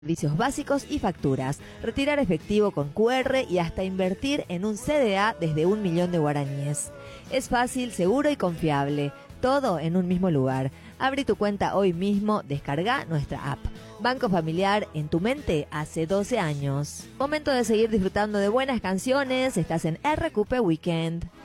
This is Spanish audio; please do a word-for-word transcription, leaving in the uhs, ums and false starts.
servicios básicos y facturas, retirar efectivo con Q R y hasta invertir en un C D A desde un millón de guaraníes. Es fácil, seguro y confiable, todo en un mismo lugar. Abre tu cuenta hoy mismo, descarga nuestra app. Banco Familiar en tu mente hace doce años. Momento de seguir disfrutando de buenas canciones, estás en R Q P Weekend.